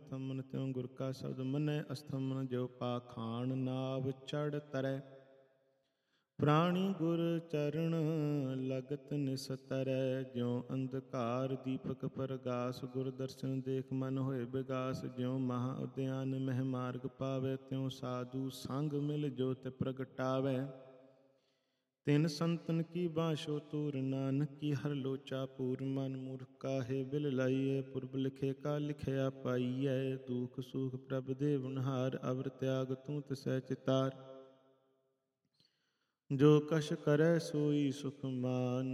ਅਸਥਮਨ ਤਿਉ ਗੁਰ ਕਾ ਸ਼ਬਦ ਮੰਨੈ, ਅਸਥਮਨ ਜੋ ਪਾਖਾਣ ਨਾਵ ਚੜ੍ਹ ਤਰੈ। ਪ੍ਰਾਣੀ ਗੁਰ ਚਰਨ ਲਗਤ ਨਿਸਤਰੈ, ਜਿਉ ਅੰਧਕਾਰ ਦੀਪਕ ਪਰਗਾਸ। ਗੁਰ ਦਰਸ਼ਨ ਦੇਖ ਮਨ ਹੋਏ ਬਿਗਾਸ, ਜਿਉ ਮਹਾ ਉਦਿਆਨ ਮਹਿ ਮਾਰਗ ਪਾਵੈ। ਤਿਉ ਸਾਧੂ ਸੰਗ ਮਿਲ ਜੋਤਿ ਪ੍ਰਗਟਾਵੈ। ਤਿਨ ਸੰਤਨ ਕੀ ਬਾਸ਼ੋ ਤੂਰ, ਨਾਨਕ ਕੀ ਹਰ ਲੋਚਾ ਪੂਰ। ਮਨ ਮੂਰਖ ਕਾਹੇ ਬਿਲ ਲਾਈਐ, ਪੁਰਬ ਲਿਖੇ ਕਾ ਲਿਖਿਆ ਪਾਈਐ। ਦੁਖ ਸੁਖ ਪ੍ਰਭ ਦੇਵਨਹਾਰ, ਅਵਰ ਤਿਆਗ ਤੂੰ ਤਿਸੈ ਚਿਤਾਰ। ਜੋ ਕਛ ਕਰੈ ਸੋਈ ਸੁਖ ਮਾਨ,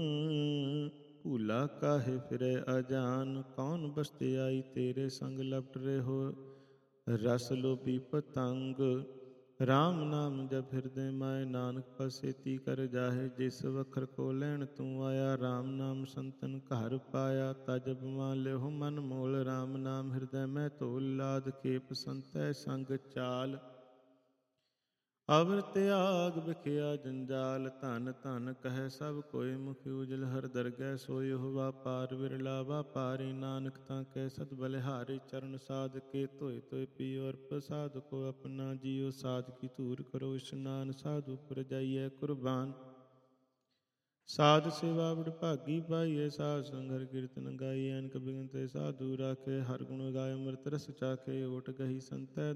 ਭੂਲਾ ਕਾਹੇ ਫਿਰੈ ਅਜਾਨ। ਕੌਣ ਬਸਤਿਆਈ ਤੇਰੇ ਸੰਗ, ਲਪਟ ਰਹਿਓ ਰਸ ਲੋਭੀ ਪਤੰਗ। ਰਾਮ ਨਾਮ ਜਪ ਹਿਰਦੈ ਮਾਇ, ਨਾਨਕ ਪਸੇਤੀ ਕਰ ਜਾਹੇ। ਜਿਸ ਵਖਰ ਕੋ ਲੈਣ ਤੂੰ ਆਇਆ, ਰਾਮ ਨਾਮ ਸੰਤਨ ਘਰ ਪਾਇਆ। ਤਜ ਬਮਾ ਲਿਹੁ ਮਨ ਮੋਲ, ਰਾਮ ਨਾਮ ਹਿਰਦੈ ਮੈਂ ਧੋਲ। ਲਾਦ ਖੇਪ ਸੰਤੈ ਸੰਗ ਚਾਲ, ਅਵਰ ਤਿਆਗ ਬਿਖਿਆ ਜੰਜਾਲ। ਧਨ ਧਨ ਕਹਿ ਸਭ ਕੋਇ, ਮੁਖ ਉਜਲ ਹਰ ਦਰਗਹਿ ਸੋਇ। ਵਾਪਾਰ ਵਿਰਲਾ ਵਾਪਾਰੀ, ਨਾਨਕ ਤਾਂ ਕੈ ਸਦ ਬਲਿਹਾਰੀ। ਚਰਨ ਸਾਧ ਕੇ ਧੋਇ ਧੋਇ ਪੀਓ, ਅਰਪ ਸਾਧ ਕੋ ਆਪਣਾ ਜੀਓ। ਸਾਧ ਕੀ ਧੂਰ ਕਰੋ ਇਸ਼ਨਾਨ, ਸਾਧੂ ਪੁਰ ਜਾਈਐ ਕੁਰਬਾਨ। ਸਾਧ ਸੇਵਾ ਬੜ ਭਾਗੀ ਪਾਈਐ, ਸਾਧ ਸੰਗ ਹਰਿ ਕੀਰਤਨ ਗਾਈਐ। ਅਨਕ ਬਿਗਨ ਤੇ ਸਾਧੂ ਰਾਖੇ, ਹਰ ਗੁਣ ਗਾਏ ਅੰਮ੍ਰਿਤ ਰਸ ਚਾਖੇ। ਓਟ ਗਹੀ ਸੰਤੈ